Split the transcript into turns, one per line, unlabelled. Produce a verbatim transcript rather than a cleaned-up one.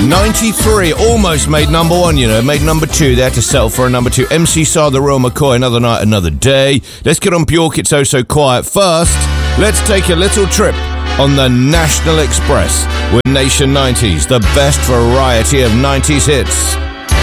ninety-three, almost made number one, you know, made number two. They had to settle for a number two. M C Sar, The Real McCoy, Another Night, Another Day. Let's get on Bjork, It's Oh So Quiet. First, let's take a little trip on the National Express with Nation nineties, the best variety of nineties hits.